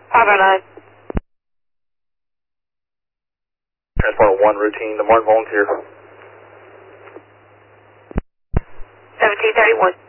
509. Transport 1 routine, the Martin volunteer. 1731.